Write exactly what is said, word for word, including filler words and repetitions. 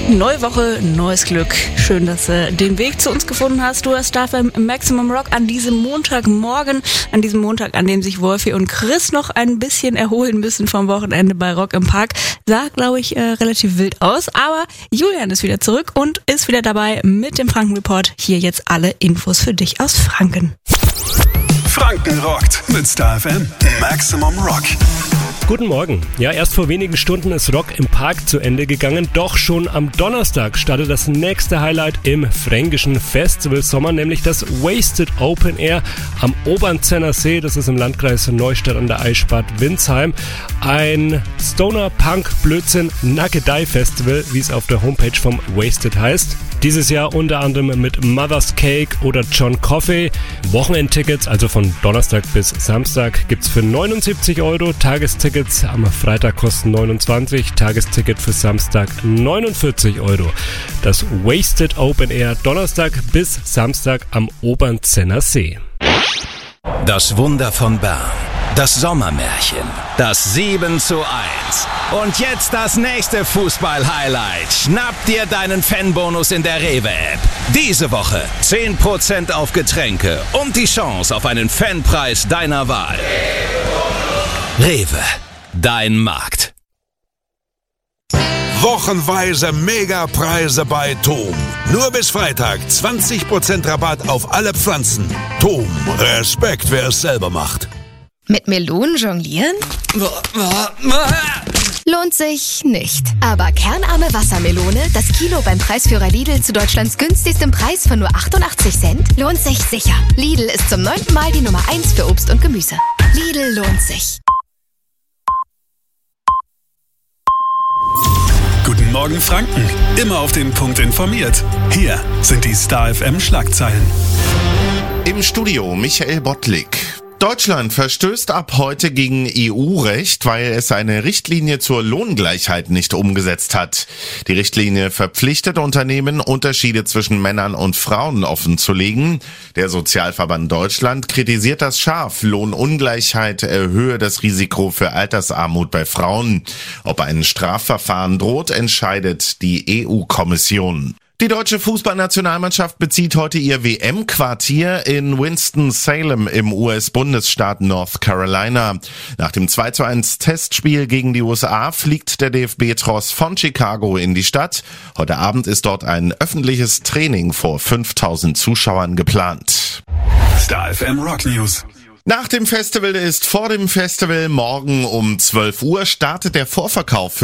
Neue Woche, neues Glück. Schön, dass du den Weg zu uns gefunden hast. Du hörst Star F M Maximum Rock an diesem Montagmorgen, an diesem Montag, an dem sich Wolfi und Chris noch ein bisschen erholen müssen vom Wochenende bei Rock im Park. Sah, glaube ich, äh, relativ wild aus. Aber Julian ist wieder zurück und ist wieder dabei mit dem Franken Report. Hier jetzt alle Infos für dich aus Franken. Franken rockt mit Star F M Maximum Rock. Guten Morgen. Ja, erst vor wenigen Stunden ist Rock im Park zu Ende gegangen, doch schon am Donnerstag startet das nächste Highlight im fränkischen Festival Sommer, nämlich das Wasted Open Air am Obernzenner See, das ist im Landkreis Neustadt an der Eichspadt Windsheim. Ein Stoner-Punk-Blödsinn-Nackedei-Festival, wie es auf der Homepage vom Wasted heißt. Dieses Jahr unter anderem mit Mother's Cake oder John Coffey. Wochenendtickets, also von Donnerstag bis Samstag, gibt's für neunundsiebzig Euro. Tagestickets am Freitag kosten neunundzwanzig, Tagesticket für Samstag neunundvierzig Euro. Das Wasted Open Air Donnerstag bis Samstag am Obernzenner See. Das Wunder von Bern. Das Sommermärchen. Das sieben zu eins. Und jetzt das nächste Fußball-Highlight. Schnapp dir deinen Fanbonus in der Rewe-App. Diese Woche zehn Prozent auf Getränke und die Chance auf einen Fanpreis deiner Wahl. Rewe, dein Markt. Wochenweise Megapreise bei Tom. Nur bis Freitag zwanzig Prozent Rabatt auf alle Pflanzen. Tom, Respekt, wer es selber macht. Mit Melonen jonglieren? Lohnt sich nicht. Aber kernarme Wassermelone, das Kilo beim Preisführer Lidl zu Deutschlands günstigstem Preis von nur achtundachtzig Cent, lohnt sich sicher. Lidl ist zum neunten Mal die Nummer eins für Obst und Gemüse. Lidl lohnt sich. Guten Morgen Franken. Immer auf den Punkt informiert. Hier sind die Star F M Schlagzeilen. Im Studio Michael Bottlik. Deutschland verstößt ab heute gegen E U-Recht, weil es eine Richtlinie zur Lohngleichheit nicht umgesetzt hat. Die Richtlinie verpflichtet Unternehmen, Unterschiede zwischen Männern und Frauen offenzulegen. Der Sozialverband Deutschland kritisiert das scharf. Lohnungleichheit erhöhe das Risiko für Altersarmut bei Frauen. Ob ein Strafverfahren droht, entscheidet die E U-Kommission. Die deutsche Fußballnationalmannschaft bezieht heute ihr W M-Quartier in Winston-Salem im U S-Bundesstaat North Carolina. Nach dem zwei zu eins Testspiel gegen die U S A fliegt der D F B-Tross von Chicago in die Stadt. Heute Abend ist dort ein öffentliches Training vor fünftausend Zuschauern geplant. Star F M Rock News. Nach dem Festival ist vor dem Festival. Morgen um zwölf Uhr startet der Vorverkauf für